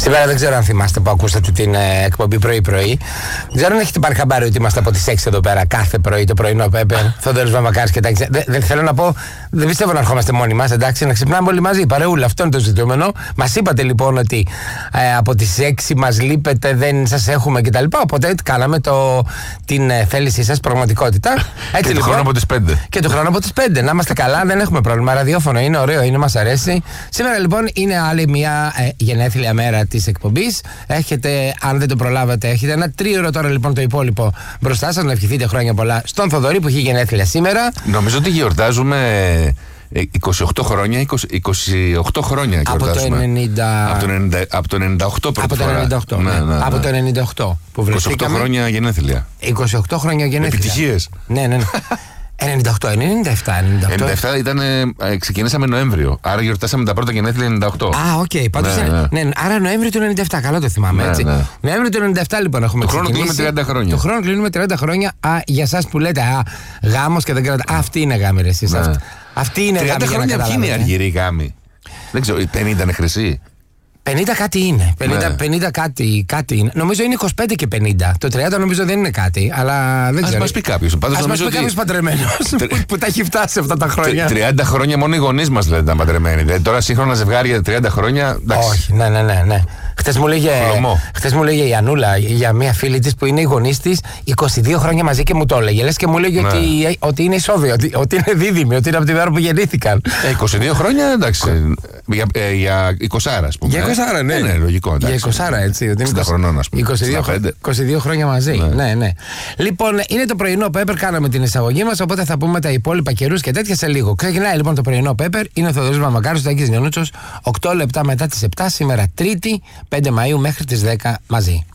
Σήμερα δεν ξέρω αν θυμάστε που ακούσατε την εκπομπή πρωί-πρωί. Δεν ξέρω αν έχετε πάρει χαμπάρι ότι είμαστε από τις 6 εδώ πέρα κάθε πρωί το πρωινό Πέπερ. Θοδωρής Βαμβακάρης και τα. Δεν θέλω να πω, δεν πιστεύω να ερχόμαστε μόνοι μας, εντάξει, να ξυπνάμε όλοι μαζί. Παρεούλα, αυτό είναι το ζητούμενο. Μας είπατε λοιπόν ότι από τις 6 μας λείπετε, δεν σας έχουμε κτλ. Οπότε κάναμε την θέλησή σας πραγματικότητα. Έτσι, και λοιπόν, το χρόνο από τις 5. Και το χρόνο από τις 5. Να είμαστε καλά, δεν έχουμε πρόβλημα. Ραδιόφωνο είναι ωραίο, μας αρέσει. Σήμερα λοιπόν είναι άλλη μια γενέθλια μέρα της εκπομπής. Έχετε, αν δεν το προλάβατε, έχετε ένα τρίωρο τώρα λοιπόν το υπόλοιπο μπροστά σας. Να ευχηθείτε χρόνια πολλά στον Θοδωρή που έχει γενέθλια σήμερα. Νομίζω ότι γιορτάζουμε 28 χρόνια, 28 χρόνια γιορτάζουμε. Από το 98 πρώτη φορά. Από το 98 που βρεθήκαμε. 28 χρόνια γενέθλια. 28 χρόνια γενέθλια. Επιτυχίες. Ναι. 97 ήταν. Ξεκινήσαμε Νοέμβριο. Άρα γιορτάσαμε τα πρώτα γενέθλια 98. Α, οκ. Πάντως άρα Νοέμβριο του 97. Καλά το θυμάμαι, έτσι. Νοέμβριο του 97 λοιπόν έχουμε ξεκινήσει. Το χρόνο κλείνουμε 30 χρόνια. Το χρόνο κλείνουμε 30 χρόνια. Για εσάς που λέτε γάμος και δεν κρατάτε. Αυτή είναι γάμη, εσείς. Αυτή είναι γάμη. 30 χρόνια ποιοι είναι αργυροί γάμοι. Δεν ξέρω, 50 είναι χρυσή. 50 κάτι είναι. 50 κάτι είναι. Νομίζω είναι 25 και 50. Το 30 νομίζω δεν είναι κάτι, αλλά δεν ξέρω. Ας μας πει κάποιος. Ας μας πει κάποιος παντρεμένος που τα έχει φτάσει αυτά τα χρόνια. 30 χρόνια μόνο οι γονείς μας λένε ήταν παντρεμένοι. Δηλαδή τώρα σύγχρονα ζευγάρια 30 χρόνια. Όχι, ναι. Χθες μου λέγε η Ανούλα για μια φίλη της που είναι η γονείς της 22 χρόνια μαζί και μου το έλεγε. Λες και μου λέγε ότι είναι ισόβιο, ότι είναι δίδυμοι, ότι είναι από την ώρα που γεννήθηκαν. 22 χρόνια εντάξει. Για 20, ας πούμε. Για 20, ναι. Είναι λογικό. Για 20, έτσι. 60 χρονών, ας πούμε. 22 χρόνια μαζί. Ναι. Λοιπόν, είναι το πρωινό Πέπερ, κάναμε την εισαγωγή μας, οπότε θα πούμε τα υπόλοιπα καιρούς και τέτοια σε λίγο. Ξεκινάει λοιπόν το πρωινό Πέπερ, είναι ο Θοδωρής Βαμβακάρης, ο Τάκης Νιονούτσος, 8 λεπτά μετά τις 7, σήμερα Τρίτη, 5 Μαΐου μέχρι τις 10 μαζί.